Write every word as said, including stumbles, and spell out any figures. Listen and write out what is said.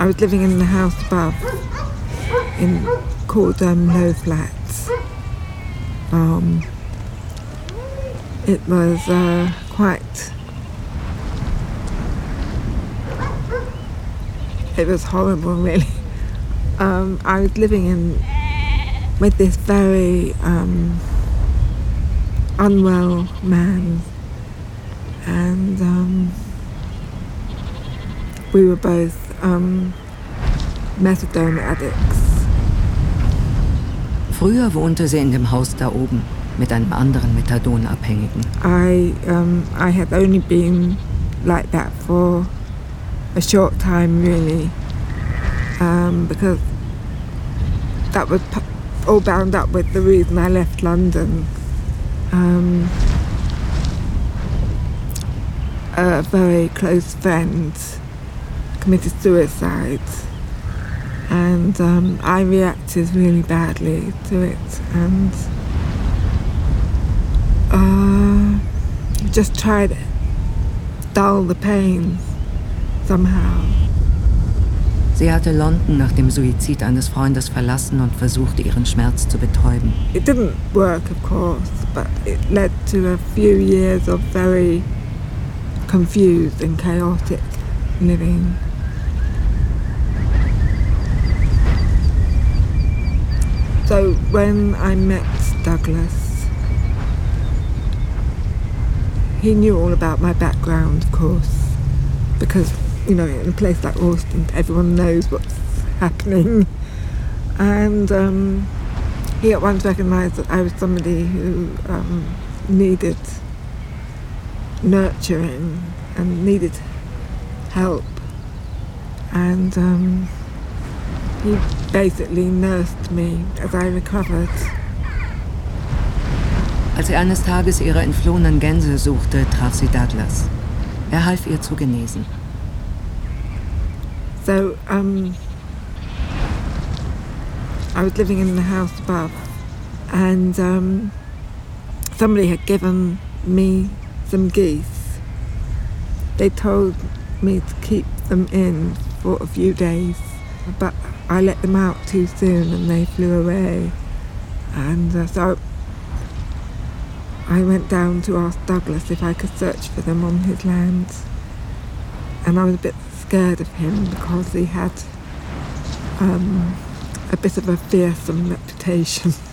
I was living in the house above, in called um, Low Flats. Um, it was uh, quite. It was horrible, really. Um, I was living in with this very um, unwell man, and um, we were both um, methadone addicts. Früher wohnte sie in dem Haus da oben mit einem anderen Methadonabhängigen. I um, I had only been like that for a short time, really, um, because that was p- all bound up with the reason I left London. Um, a very close friend committed suicide, and um, I reacted really badly to it, and uh, just tried to dull the pain somehow. Sie hatte London nach dem Suizid eines Freundes verlassen und versuchte, ihren Schmerz zu betäuben. It didn't work, of course, but it led to a few years of very confused and chaotic living. So when I met Douglas, he knew all about my background, of course, because, you know, in a place like Austin, everyone knows what's happening. And um, he at once recognised that I was somebody who um, needed nurturing and needed help. And um, he basically nursed me as I recovered. Als sie eines Tages ihre entflohenen Gänse suchte, traf sie Douglas. Er half ihr zu genesen. So um, I was living in the house above, and um, somebody had given me some geese. They told me to keep them in for a few days, but I let them out too soon and they flew away. And uh, so I went down to ask Douglas if I could search for them on his land. And I was a bit scared of him because he had um, a bit of a fearsome reputation.